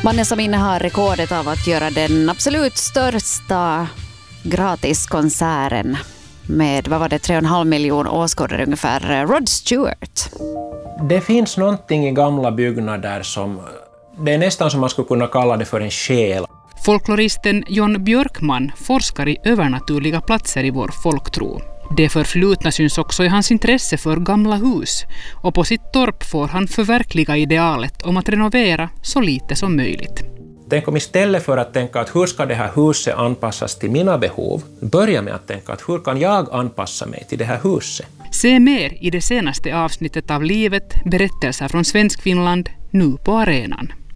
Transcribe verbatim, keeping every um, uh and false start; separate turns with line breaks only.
Mannen som innehar rekordet av att göra den absolut största gratiskonserten med, vad var det, tre och en halv miljon åskådare ungefär, Rod Stewart.
Det finns någonting i gamla byggnader som, det är nästan som man skulle kunna kalla det för en själ.
Folkloristen John Björkman forskar i övernaturliga platser i vår folktro. Det förflutna syns också i hans intresse för gamla hus, och på sitt torp får han förverkliga idealet om att renovera så lite som möjligt.
Tänk om istället för att tänka att hur ska det här huset anpassas till mina behov, börja med att tänka att hur kan jag anpassa mig till det här huset.
Se mer i det senaste avsnittet av Livet, berättelser från Svensk Finland, nu på arenan.